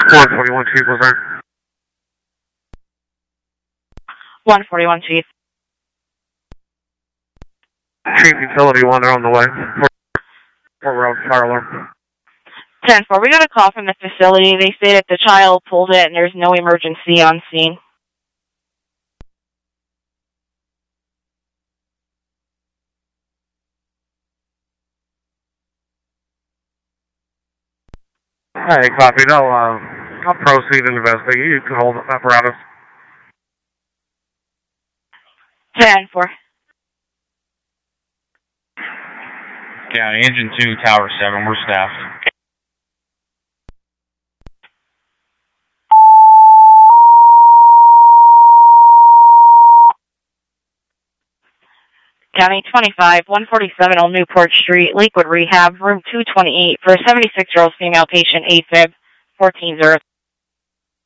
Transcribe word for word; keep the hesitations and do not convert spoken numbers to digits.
one forty-one, Chief, was there? one forty-one, Chief. Chief, utility one, they're on the way. Fort Road, fire alarm. ten four, we got a call from the facility. They say that the child pulled it and there's no emergency on scene. Hey, copy. No, uh, I'll proceed and investigate. You can hold the apparatus. ten four. County, engine two, tower seven, we're staffed. County twenty-five, one forty-seven Old Newport Street, Lakewood Rehab, room two twenty-eight, for a seventy-six-year-old female patient, A Fib, fourteen zero.